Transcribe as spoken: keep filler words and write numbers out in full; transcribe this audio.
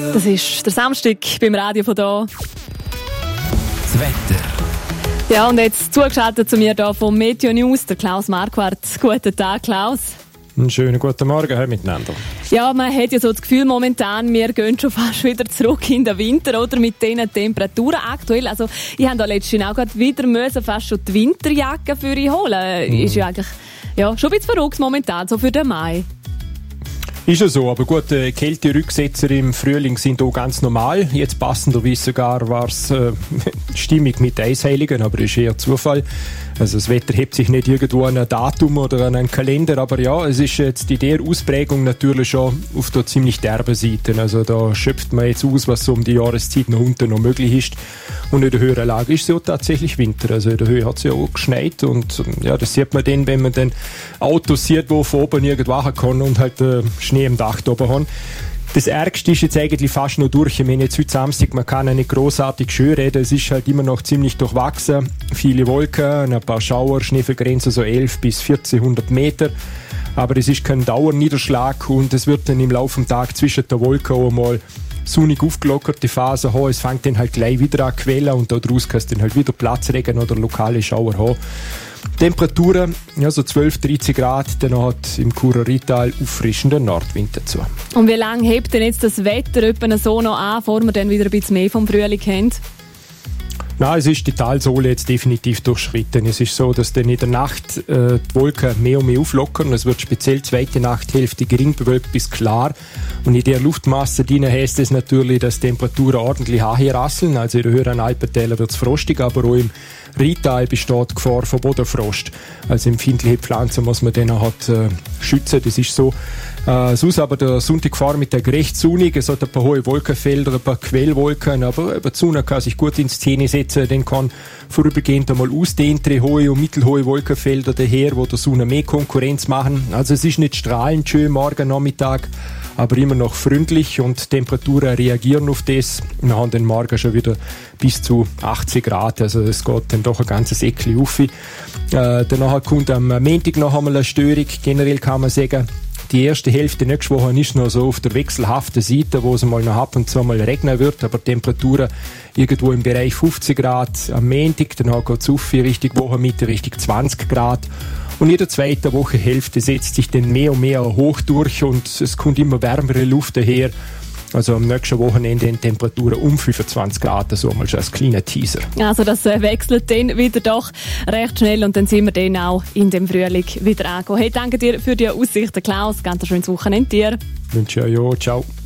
Das ist der Samstag beim Radio von da. Das Wetter. Ja, und jetzt zugeschaltet zu mir hier vom Meteo News, der Klaus Marquardt. Guten Tag, Klaus. Einen schönen guten Morgen hey, miteinander. Ja, man hat ja so das Gefühl momentan, wir gehen schon fast wieder zurück in den Winter, oder? Mit diesen Temperaturen aktuell. Also, ich habe da letztens auch gerade wieder müssen fast schon die Winterjacke für ihn holen. Mm. Ist ja eigentlich, ja, schon ein bisschen verrückt momentan, so für den Mai. Ist ja so, aber gut, äh, Kälterücksetzer im Frühling sind auch ganz normal. Jetzt passenderweise sogar war es äh, stimmig mit Eisheiligen, aber das ist eher Zufall. Also das Wetter hebt sich nicht irgendwo an ein Datum oder an einen Kalender, aber ja, es ist jetzt in der Ausprägung natürlich schon auf der ziemlich derben Seite. Also da schöpft man jetzt aus, was so um die Jahreszeit noch unten noch möglich ist. Und in der höheren Lage ist es ja tatsächlich Winter. Also in der Höhe hat es ja auch geschneit und ja, das sieht man dann, wenn man dann Autos sieht, wo von oben irgendwo kann und halt äh, Schnee im Dach oben haben. Das Ärgste ist jetzt eigentlich fast noch durch. Ich meine, jetzt heute Samstag, man kann ja nicht grossartig schön reden. Es ist halt immer noch ziemlich durchwachsen. Viele Wolken, ein paar Schauer, Schneefallgrenze so elf bis vierzehnhundert Meter. Aber es ist kein Dauerniederschlag und es wird dann im Laufe des Tages zwischen der Wolken auch mal sonnig aufgelockerte Phase haben. Es fängt dann halt gleich wieder an zu quellen und daraus kannst du dann halt wieder Platzregen oder lokale Schauer haben. Temperaturen, ja, so zwölf, dreizehn Grad, dann hat im Churer Rital auffrischender Nordwind dazu. Und wie lange hebt denn jetzt das Wetter etwa so noch an, bevor wir dann wieder ein bisschen mehr vom Frühling haben? Nein, es ist die Talsohle jetzt definitiv durchschritten. Es ist so, dass dann in der Nacht äh, die Wolken mehr und mehr auflockern. Es wird speziell zweite Nachthälfte gering bewölkt bis klar. Und in der Luftmasse drin heißt es natürlich, dass Temperaturen ordentlich anherasseln. Also in den höheren Alpentälern wird es frostig, aber auch im Rital besteht Gefahr von Bodenfrost. Also empfindliche Pflanzen muss man dann halt äh, schützen. Das ist so. Äh, sonst aber der Sonntagvormittag recht sonnig. Es hat ein paar hohe Wolkenfelder, ein paar Quellwolken, aber die Sonne kann sich gut in Szene setzen. Dann kann vorübergehend einmal ausdehntere hohe und mittelhohe Wolkenfelder daher, wo der Sonne mehr Konkurrenz machen. Also es ist nicht strahlend schön morgen Nachmittag, aber immer noch freundlich und Temperaturen reagieren auf das. Wir haben den Morgen schon wieder bis zu achtzehn Grad, also es geht dann doch ein ganzes Eckchen auf. Äh, danach kommt am Montag noch einmal eine Störung. Generell kann man sagen, die erste Hälfte nächste Woche ist noch so auf der wechselhaften Seite, wo es mal noch ab und zu mal regnen wird, aber Temperaturen irgendwo im Bereich fünfzehn Grad am Montag, danach geht es auf Richtung Wochenmitte, Richtung zwanzig Grad. Und in der zweiten Wochenhälfte setzt sich dann mehr und mehr hoch durch und es kommt immer wärmere Luft daher. Also am nächsten Wochenende in Temperaturen um fünfundzwanzig Grad, so mal schon als kleiner Teaser. Also das wechselt dann wieder doch recht schnell und dann sind wir dann auch in dem Frühling wieder angekommen. Hey, danke dir für die Aussichten, Klaus. Ganz ein schönes Wochenende dir. Ich wünsche ja, ciao.